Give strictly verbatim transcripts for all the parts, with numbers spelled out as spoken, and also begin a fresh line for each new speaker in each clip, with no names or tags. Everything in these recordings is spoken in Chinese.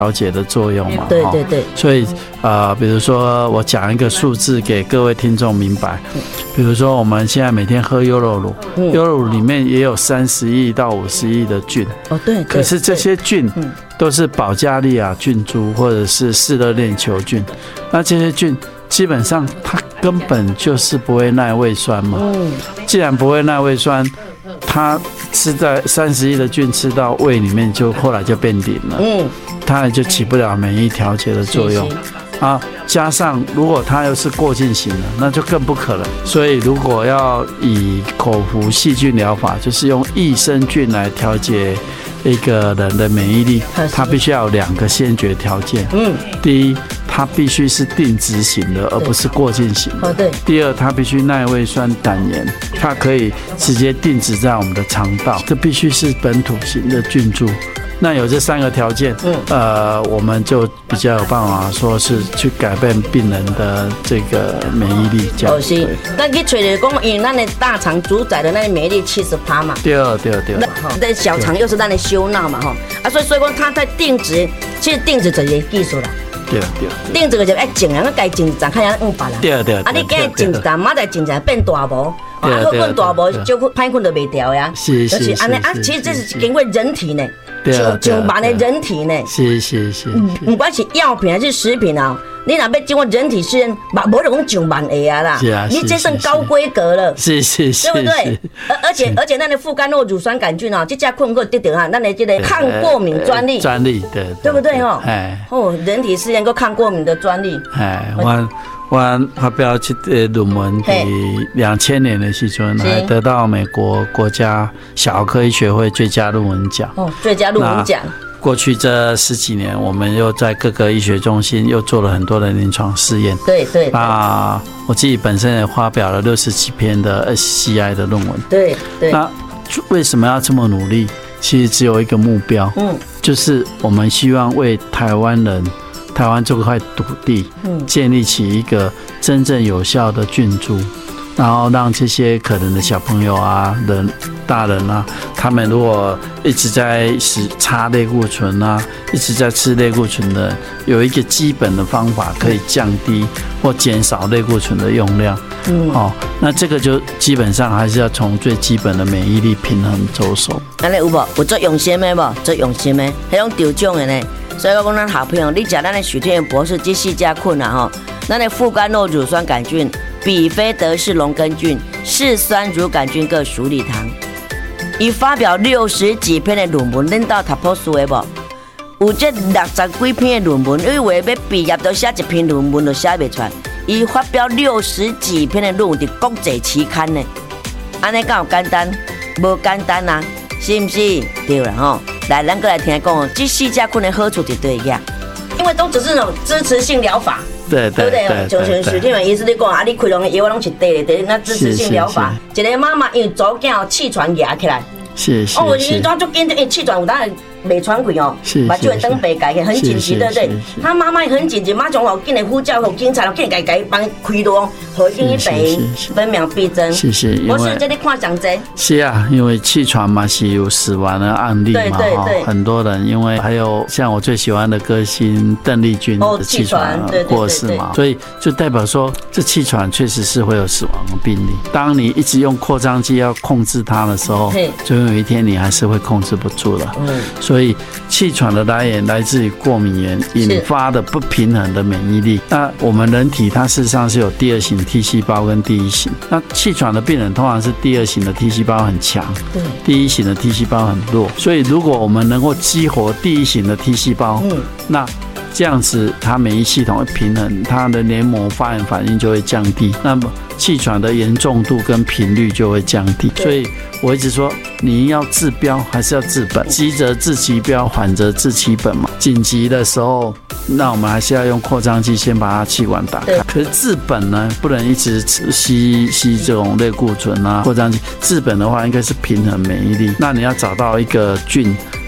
调节的作用嘛。
对对对。
所以呃，比如说我讲一个数字给各位听众明白，比如说我们现在每天喝优酪乳，嗯、优酪乳里面也有三十亿到五十亿的菌。
哦，对。
可是这些菌都是保加利亚菌株或者是嗜热链球菌，那这些菌基本上它根本就是不会耐胃酸嘛。嗯。既然不会耐胃酸，它吃在三十亿的菌吃到胃里面，就后来就变顶了。嗯。它也就起不了免疫调节的作用。啊，加上如果它又是过境型的，那就更不可能。所以如果要以口服细菌疗法，就是用益生菌来调节一个人的免疫力，它必须要有两个先决条件。嗯，第一，它必须是定植型的，而不是过境型的。对。第二，它必须耐胃酸胆盐，它可以直接定植在我们的肠道，这必须是本土型的菌株。那有这三个条件，嗯，呃，我们就比较有办法说是去改变病人的这个免疫力。这样。哦，是。
那去找着讲，因为咱的大肠主宰的那个免疫力七十趴嘛。
对对对。
那小肠又是咱的收纳嘛，哈，啊，所以所以讲，它在定植，其实定植就是一个技术啦。
对对。
定植个就爱种啊，该种一站，看人用别人。
对对。
啊，你该种一站，马再种起来变大毛。啊，好困大毛就歹困就袂掉呀。
是是是。就是安尼
啊，其实这是经过人体呢。上上万的人体呢，
是是是，
不管是药品还是食品啊，你若要经过人体试验，无就讲上万个啊啦，你这算高规格了，
是是是，
对不对？而而且而且，咱的副甘酪乳酸杆菌啊，这家困过得到哈，咱的这个抗过敏专利，
专利对，
对不对哦？哎，哦，人体试验过抗过敏的专利，
哎，我。我发表这个论文在两千年的时阵，还得到美国国家小儿科医学会最佳论文奖。
哦，最佳论文奖。
过去这十几年，我们又在各个医学中心又做了很多的临床试验。
对对。
那我自己本身也发表了六十几篇的 S C I 的论文。
对对。
那为什么要这么努力？其实只有一个目标，嗯，就是我们希望为台湾人。台湾这块土地，建立起一个真正有效的菌株，然后让这些可能的小朋友啊、人、大人啊，他们如果一直在使擦类固醇啊，一直在吃类固醇的，有一个基本的方法可以降低或减少类固醇的用量。嗯，哦，那这个就基本上还是要从最基本的免疫力平衡着手。
安尼有无？有做用心的无？做用心的，迄种调种的呢？所以我讲，咱好朋友，你吃咱的许天元博士这四家菌啊，吼，咱的副甘酪乳酸杆菌、比菲德氏龙根菌、嗜酸乳杆菌各鼠李糖，伊发表六十几篇的论文，恁到读博士的无？有这六十几篇的论文，因为要毕业都写一篇论文都写袂出来，伊发表六十几篇的论文伫国际期刊呢，安尼敢有简单？无简单啊，是不是？对啦吼。来，咱过来听讲，这四家菌的好处就对呀，因为都只是那种支持性疗法，
对对对对，
就像许天元医师你讲啊，你开两个药拢是对的，对，那支持性疗法，一个妈妈因为早囝气喘压起来，
是是，
哦，伊当就跟着因气喘有当然没喘开哦，把就会登北改，很紧急，对不对？他妈妈也很紧急，马上哦，紧来呼叫，和警察，紧改改帮开刀，和进一病，分秒必争。
是是，
我是这里看上济。
是啊，因为气喘嘛是有死亡的案例嘛，哈，很多人因为还有像我最喜欢的歌星邓丽君的气喘过世嘛，所以就代表说这气喘确实是会有死亡的病例。当你一直用扩张剂要控制它的时候，最后有一天你还是会控制不住了。嗯。所以气喘的来源来自于过敏源引发的不平衡的免疫力。那我们人体它事实上是有第二型 T 细胞跟第一型。那气喘的病人通常是第二型的 T 细胞很强，第一型的 T 细胞很弱。所以如果我们能够激活第一型的 T 细胞，那这样子它免疫系统会平衡，它的黏膜发炎反应就会降低，那么气喘的严重度跟频率就会降低。所以我一直说，你要治标还是要治本，急则治其标，缓则治其本嘛。紧急的时候，那我们还是要用扩张剂先把它气管打开。可是治本呢，不能一直吸吸这种类固醇啊、扩张剂。治本的话，应该是平衡免疫力。那你要找到一个菌，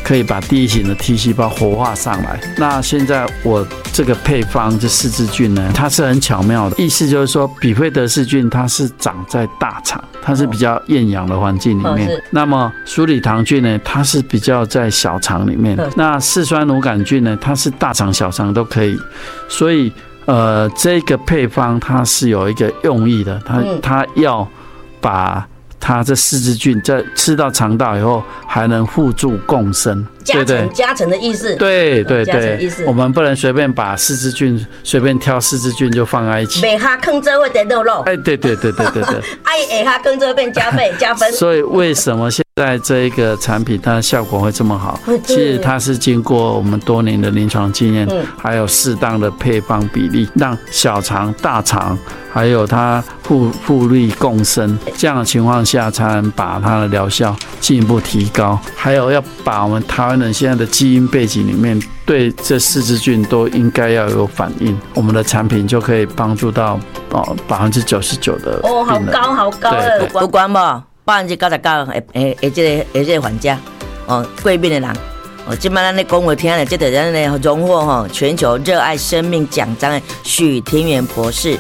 可以把第一型的 T 细胞活化上来。那现在我这个配方这四支菌呢，它是很巧妙的，意思就是说，比菲德氏菌它是长在大肠，它是比较厌氧的环境里面。哦、那么鼠李糖菌呢，它是比较在小肠里面。那四酸乳杆菌呢，它是大肠、小肠都可以。所以，呃，这个配方它是有一个用意的，它它要把它这四支菌在吃到肠道以后，还能互助共生，
加成加成的意思。
对对对，我们不能随便把四支菌随便挑四支菌就放在一起，
每哈坑这会得肉肉。
哎，对对对对对对，
哎，哈坑这变加倍加分。
所以为什么现在这一个产品它的效果会这么好？其实它是经过我们多年的临床经验，还有适当的配方比例，让小肠、大肠还有它互互利共生，这样的情况下才能把它的疗效进一步提高。还有要把我们台湾人现在的基因背景里面，对这四支菌都应该要有反应，我们的产品就可以帮助到哦百分之九十九的病人。
哦，好高好高的，有关无？百分之九十九的诶诶，这个诶这个患者哦，过敏的人哦，今摆咱咧讲话听咧，这个咱咧荣获吼全球热爱生命奖章的许庭元博士。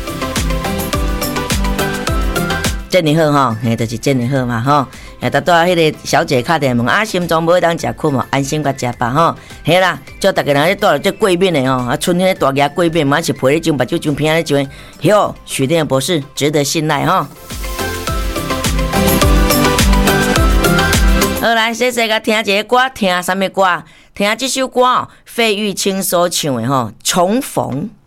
真哩好吼，嘿，就是真哩好嘛吼。哎，达到迄个小姐敲电问啊，心脏无当食苦嘛，安心甲食吧吼。嘿啦，叫大家人咧带来这过敏的吼，啊，春天咧大家过敏，嘛是皮咧种目睭种鼻咧种，哟，许庭元博士值得信赖吼。好，来，细细甲听一个歌，听什么歌？听这首歌哦，费玉清所唱的吼，《重逢》。